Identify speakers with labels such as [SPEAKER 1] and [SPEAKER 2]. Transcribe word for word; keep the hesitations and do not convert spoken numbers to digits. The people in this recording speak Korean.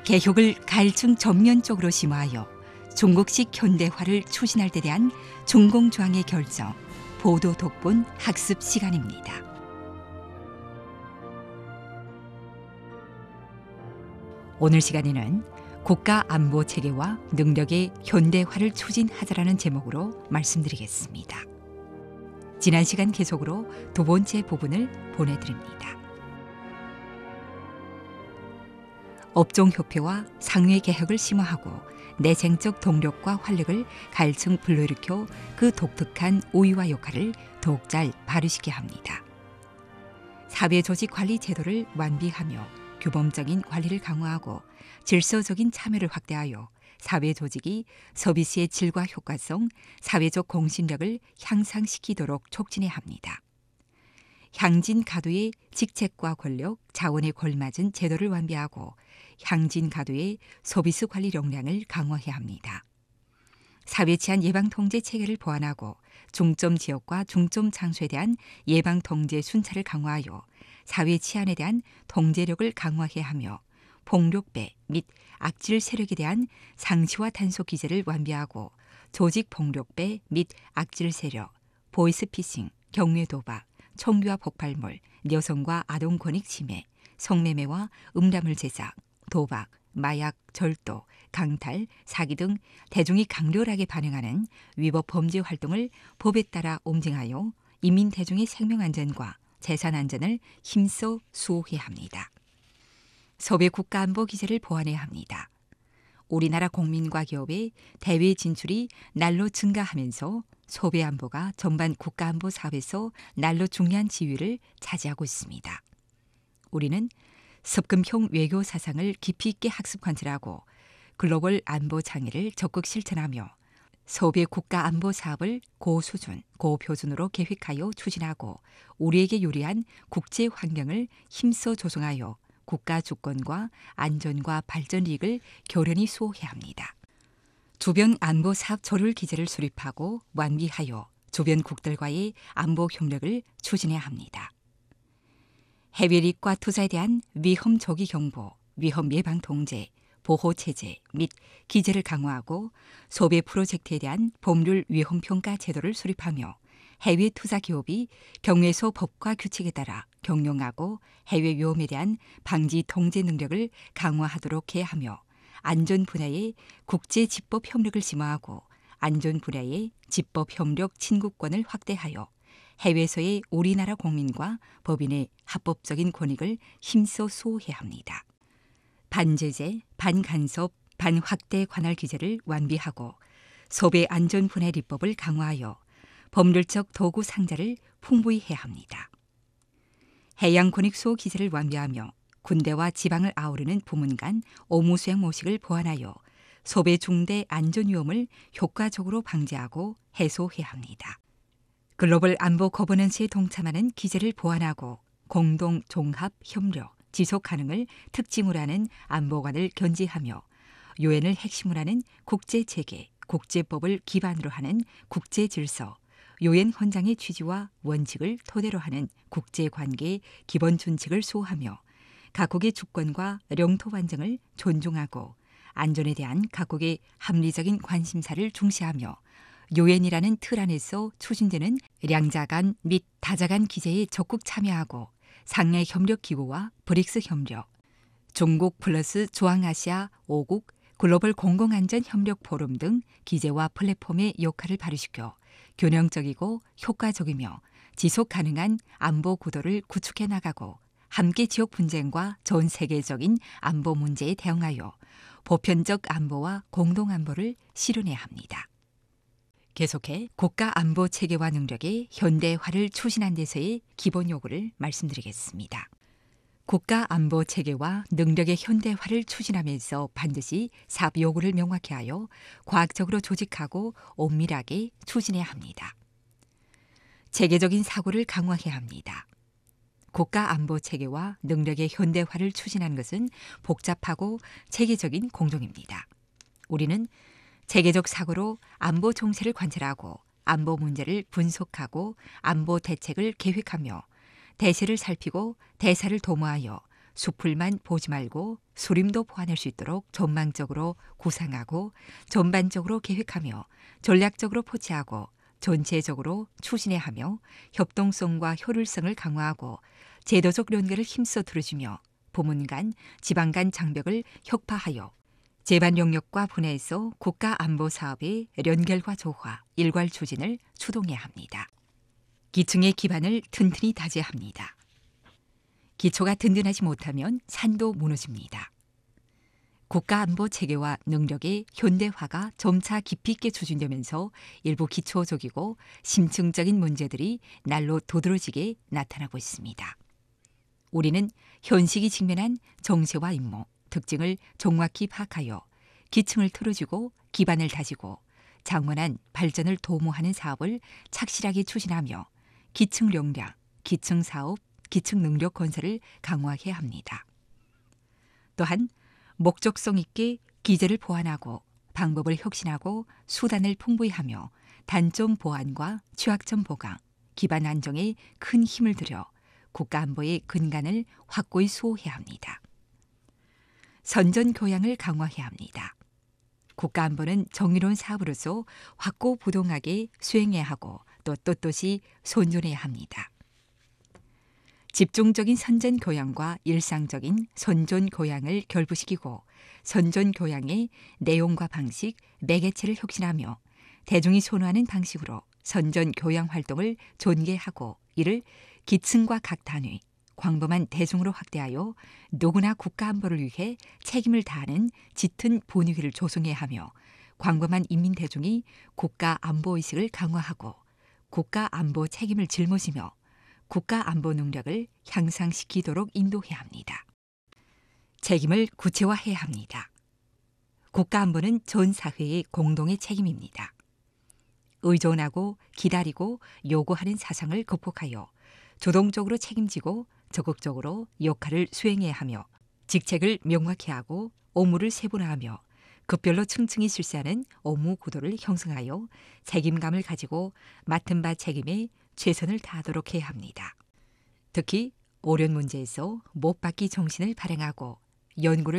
[SPEAKER 1] 개혁을 가일층 전면적으로 심화하여 중국식 현대화를 추진할 데 대한 중공조항의 결정, 보도 독본 학습 시간입니다. 오늘 시간에는 국가 안보 체계와 능력의 현대화를 추진하자라는 제목으로 말씀드리겠습니다. 지난 시간 계속으로 두 번째 부분을 보내드립니다. 업종협회와 상회 개혁을 심화하고 내생적 동력과 활력을 갈층 불러일으켜 그 독특한 우위와 역할을 더욱 잘 발휘시켜야 합니다. 사회조직 관리 제도를 완비하며 규범적인 관리를 강화하고 질서적인 참여를 확대하여 사회조직이 서비스의 질과 효과성, 사회적 공신력을 향상시키도록 촉진해야 합니다. 향진 가도의 직책과 권력, 자원에 걸맞은 제도를 완비하고 향진 가도의 서비스 관리 역량을 강화해야 합니다. 사회 치안 예방 통제 체계를 보완하고 중점 지역과 중점 장소에 대한 예방 통제 순찰을 강화하여 사회 치안에 대한 통제력을 강화해야 하며 폭력배 및 악질 세력에 대한 상시와 단속 기제를 완비하고 조직 폭력배 및 악질 세력, 보이스피싱, 경매 도박, 총기와 폭발물, 여성과 아동 권익 침해, 성매매와 음란물 제작, 도박, 마약, 절도, 강탈, 사기 등 대중이 강렬하게 반응하는 위법 범죄 활동을 법에 따라 엄징하여 인민 대중의 생명 안전과 재산 안전을 힘써 수호해야 합니다. 소배 국가안보 기제를 보완해야 합니다. 우리나라 국민과 기업의 대외 진출이 날로 증가하면서 소배 안보가 전반 국가안보 사업에서 날로 중요한 지위를 차지하고 있습니다. 우리는 습금형 외교 사상을 깊이 있게 학습 관찰하고 글로벌 안보 장애를 적극 실천하며 소배 국가안보 사업을 고수준, 고표준으로 계획하여 추진하고 우리에게 유리한 국제 환경을 힘써 조성하여 국가 주권과 안전과 발전 이익을 결연히 수호해야 합니다. 주변 안보 사업 조율 기제를 수립하고 완비하여 주변국들과의 안보 협력을 추진해야 합니다. 해외 이익과 투자에 대한 위험 조기 경보, 위험 예방 통제, 보호 체제 및 기제를 강화하고 소배 프로젝트에 대한 법률 위험 평가 제도를 수립하며 해외 투자 기업이 경외소 법과 규칙에 따라 경영하고 해외 위험에 대한 방지 통제 능력을 강화하도록 해야 하며 안전 분야의 국제 집법 협력을 심화하고 안전 분야의 집법 협력 친구권을 확대하여 해외에서의 우리나라 국민과 법인의 합법적인 권익을 힘써 수호해야 합니다. 반제재, 반간섭, 반확대 관할 기제를 완비하고 소배 안전 분야 입법을 강화하여 법률적 도구 상자를 풍부히 해야 합니다. 해양 권익 수호 기제를 완비하며 군대와 지방을 아우르는 부문 간 업무 수행 모식을 보완하여 소배 중대 안전 위험을 효과적으로 방지하고 해소해야 합니다. 글로벌 안보 거버넌스에 동참하는 기제를 보완하고 공동 종합 협력, 지속 가능을 특징으로 하는 안보관을 견지하며 유엔을 핵심으로 하는 국제 체계, 국제법을 기반으로 하는 국제 질서, 유엔 헌장의 취지와 원칙을 토대로 하는 국제 관계의 기본 준칙을 수호하며 각국의 주권과 영토 완전을 존중하고 안전에 대한 각국의 합리적인 관심사를 중시하며 유엔이라는 틀 안에서 추진되는 량자간 및 다자간 기제에 적극 참여하고 상해 협력 기구와 브릭스 협력, 중국 플러스 중앙아시아 오 국 글로벌 공공안전 협력 포럼 등 기제와 플랫폼의 역할을 발휘시켜 균형적이고 효과적이며 지속 가능한 안보 구도를 구축해 나가고 함께 지역 분쟁과 전 세계적인 안보 문제에 대응하여 보편적 안보와 공동 안보를 실현해야 합니다. 계속해 국가 안보 체계와 능력의 현대화를 추진한 데서의 기본 요구를 말씀드리겠습니다. 국가 안보 체계와 능력의 현대화를 추진하면서 반드시 사업 요구를 명확히 하여 과학적으로 조직하고 엄밀하게 추진해야 합니다. 체계적인 사고를 강화해야 합니다. 국가 안보 체계와 능력의 현대화를 추진하는 것은 복잡하고 체계적인 공정입니다. 우리는 체계적 사고로 안보 정세를 관찰하고 안보 문제를 분석하고 안보 대책을 계획하며 대세를 살피고 대사를 도모하여 숲을만 보지 말고 수림도 보완할 수 있도록 전망적으로 구상하고 전반적으로 계획하며 전략적으로 포치하고 전체적으로 추진해야 하며 협동성과 효율성을 강화하고 제도적 연계를 힘써 들어주며 부문 간, 지방 간 장벽을 혁파하여 제반 영역과 분야에서 국가 안보 사업의 연결과 조화, 일괄 추진을 추동해야 합니다. 기층의 기반을 튼튼히 다져야 합니다. 기초가 든든하지 못하면 산도 무너집니다. 국가안보 체계와 능력의 현대화가 점차 깊이 있게 추진되면서 일부 기초적이고 심층적인 문제들이 날로 도드라지게 나타나고 있습니다. 우리는 현실이 직면한 정세와 임무, 특징을 정확히 파악하여 기층을 틀어주고 기반을 다지고 장원한 발전을 도모하는 사업을 착실하게 추진하며 기층 역량, 기층 사업, 기층 능력 건설을 강화해야 합니다. 또한 목적성 있게 기제를 보완하고 방법을 혁신하고 수단을 풍부히 하며 단점 보완과 취약점 보강, 기반 안정에 큰 힘을 들여 국가안보의 근간을 확고히 수호해야 합니다. 선전 교양을 강화해야 합니다. 국가안보는 정의로운 사업으로서 확고부동하게 수행해야 하고 또 떳떳이 손존해야 합니다. 집중적인 선전 교양과 일상적인 선전 교양을 결부시키고 선전 교양의 내용과 방식, 매개체를 혁신하며 대중이 선호하는 방식으로 선전 교양 활동을 전개하고 이를 기층과 각 단위, 광범한 대중으로 확대하여 누구나 국가안보를 위해 책임을 다하는 짙은 분위기를 조성해야 하며 광범한 인민 대중이 국가안보의식을 강화하고 국가안보 책임을 짊어지며 국가안보 능력을 향상시키도록 인도해야 합니다. 책임을 구체화해야 합니다. 국가안보는 전 사회의 공동의 책임입니다. 의존하고 기다리고 요구하는 사상을 극복하여 주동적으로 책임지고 적극적으로 역할을 수행해야 하며 직책을 명확히 하고 업무를 세분화하며 급별로 층층이 실시하는 업무 구도를 형성하여 책임감을 가지고 맡은 바 책임에 최선을 다하도록 해야 합니다. 특히 오륜 문제에서 못 받기 정신을 발행하고 연구를